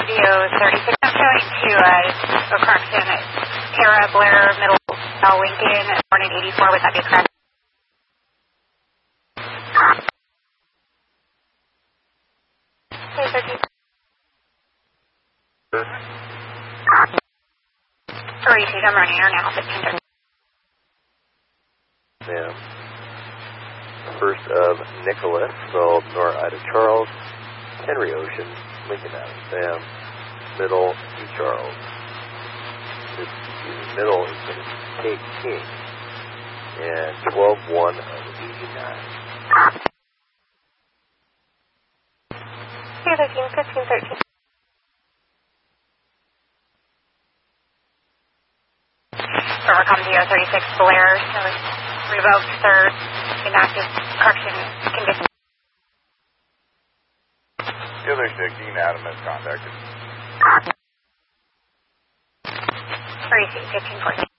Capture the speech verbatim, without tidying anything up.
View thirty-six. I'm showing to uh, a correction. Tara Blair, Middle uh, Lincoln, born in eighty-four. Would that be correct? Okay, thirteen. thirty-two, I'm running her now, fifteen thirty. Ma'am. First of Nicholas, spelled Nora Ida Charles, Henry Ocean, Lincoln Adams Sam, middle E Charles. This middle is going to be Kate King, and twelve one of eighty-nine. Okay, thirteen, fifteen thirteen. Overcome zero thirty-six Blair, so revoked third, inactive correction condition. The other six, Dean Adam has contacted. thirty-two, fifteen fourteen.